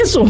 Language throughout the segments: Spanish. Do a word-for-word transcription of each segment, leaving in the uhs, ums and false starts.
eso.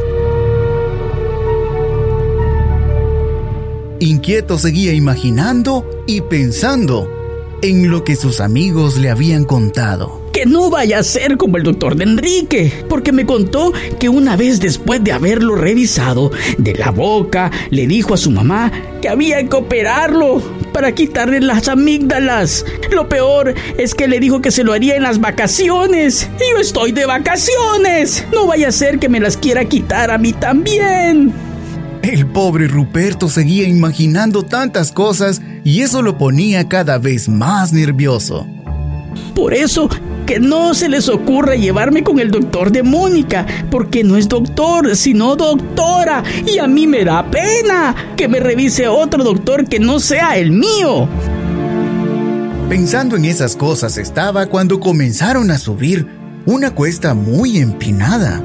Inquieto seguía imaginando y pensando en lo que sus amigos le habían contado. Que no vaya a ser como el doctor de Enrique, porque me contó que una vez después de haberlo revisado de la boca, le dijo a su mamá que había que operarlo para quitarle las amígdalas. Lo peor es que le dijo que se lo haría en las vacaciones. Y yo estoy de vacaciones. No vaya a ser que me las quiera quitar a mí también. El pobre Ruperto seguía imaginando tantas cosas y eso lo ponía cada vez más nervioso. Por eso, que no se les ocurra llevarme con el doctor de Mónica, porque no es doctor, sino doctora, y a mí me da pena que me revise otro doctor que no sea el mío. Pensando en esas cosas estaba cuando comenzaron a subir una cuesta muy empinada.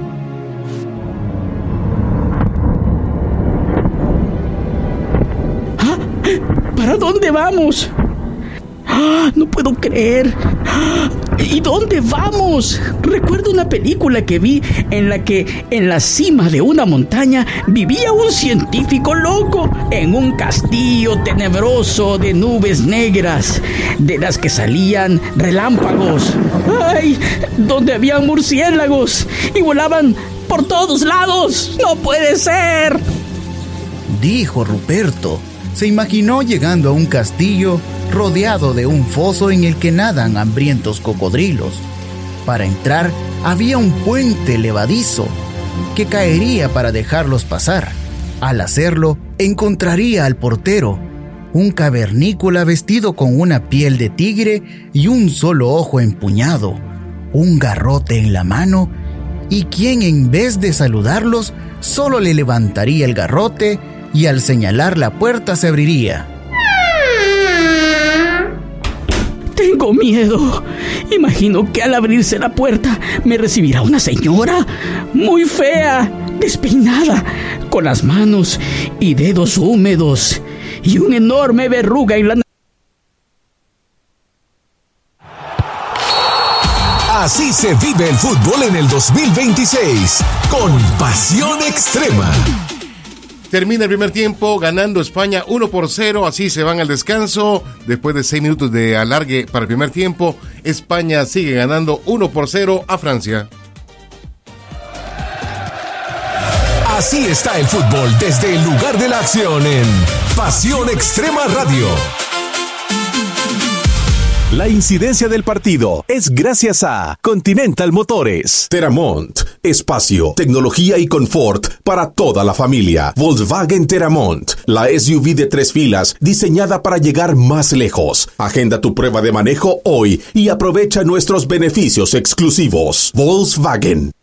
¿Para dónde vamos? ¡Ah! No puedo creer. ¡Ah! ¿Y dónde vamos? Recuerdo una película que vi en la que en la cima de una montaña vivía un científico loco en un castillo tenebroso de nubes negras, de las que salían relámpagos. ¡Ay! Donde había murciélagos y volaban por todos lados. ¡No puede ser!, dijo Ruperto. Se imaginó llegando a un castillo rodeado de un foso en el que nadan hambrientos cocodrilos. Para entrar había un puente levadizo que caería para dejarlos pasar. Al hacerlo, encontraría al portero, un cavernícola vestido con una piel de tigre y un solo ojo empuñado, un garrote en la mano, y quien en vez de saludarlos, solo le levantaría el garrote y al señalar la puerta se abriría. Tengo miedo. Imagino que al abrirse la puerta me recibirá una señora muy fea, despeinada, con las manos y dedos húmedos y una enorme verruga en la nariz. Así se vive el fútbol en el dos mil veintiséis, con pasión extrema. Termina el primer tiempo ganando España uno por cero, así se van al descanso. Después de seis minutos de alargue para el primer tiempo, España sigue ganando uno por cero a Francia. Así está el fútbol desde el lugar de la acción en Pasión Extrema Radio. La incidencia del partido es gracias a Continental Motores, Teramont, espacio, tecnología y confort para toda la familia. Volkswagen Teramont, la S U V de tres filas diseñada para llegar más lejos. Agenda tu prueba de manejo hoy y aprovecha nuestros beneficios exclusivos. Volkswagen.